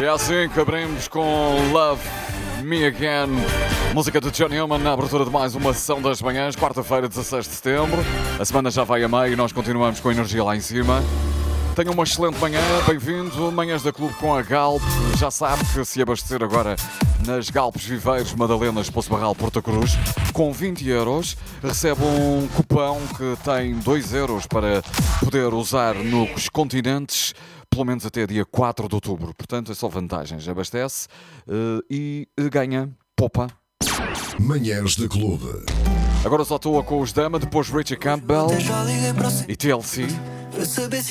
É assim que abrimos com Love Me Again, música de John Newman na abertura de mais uma sessão das manhãs, quarta-feira, 16 de setembro. A semana já vai a meio e nós continuamos com a energia lá em cima. Tenha uma excelente manhã, bem-vindo. Manhãs da Clube com a Galp. Já sabe que se abastecer agora nas Galpes Viveiros Madalenas Poço Barral Porta Cruz, com 20 euros, recebe um cupão que tem 2 euros para poder usar nos continentes, pelo menos até dia 4 de outubro. Portanto, é só vantagens. Abastece e ganha, poupa. Manhãs da Clube. Agora só estou com os Dama, depois Richie Campbell e TLC.